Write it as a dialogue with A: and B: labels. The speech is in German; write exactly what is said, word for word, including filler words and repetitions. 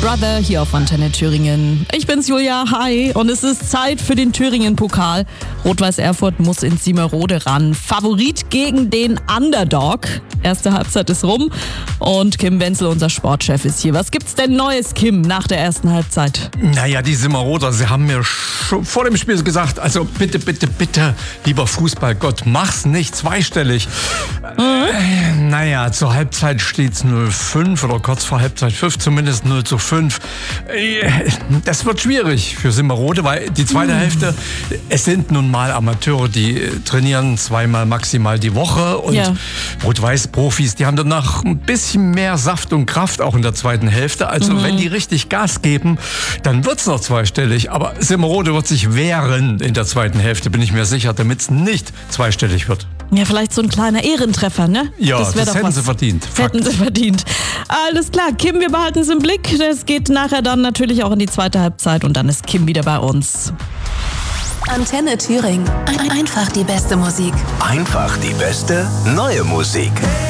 A: Brother hier auf Antenne Thüringen. Ich bin's Julia, hi, und es ist Zeit für den Thüringen-Pokal. Rot-Weiß Erfurt muss in Ziemerode ran. Favorit gegen den Underdog. Erste Halbzeit ist rum und Kim Wenzel, unser Sportchef, ist hier. Was gibt's denn Neues, Kim, nach der ersten Halbzeit?
B: Naja, die Zimmeroder, sie haben mir schon vor dem Spiel gesagt, also bitte, bitte, bitte, lieber Fußballgott, mach's nicht zweistellig. Mhm. Äh, naja, zur Halbzeit steht's null fünf oder kurz vor Halbzeit fünf, zumindest null zu fünf. Äh, das wird schwierig für Zimmerode, weil die zweite mhm. Hälfte, es sind nun mal Amateure, die trainieren zweimal maximal die Woche und ja. Rot-Weiß-Profis, die haben danach ein bisschen mehr Saft und Kraft auch in der zweiten Hälfte. Also mhm. wenn die richtig Gas geben, dann wird's noch zweistellig. Aber Zimmerode wird sich wehren in der zweiten Hälfte, bin ich mir sicher, damit es nicht zweistellig wird.
A: Ja, vielleicht so ein kleiner Ehrentreffer, ne?
B: Ja, das, das hätten was. sie verdient.
A: Fakt. Hätten sie verdient. Alles klar, Kim, wir behalten es im Blick. Es geht nachher dann natürlich auch in die zweite Halbzeit und dann ist Kim wieder bei uns.
C: Antenne Thüringen. Einfach die beste Musik.
D: Einfach die beste neue Musik.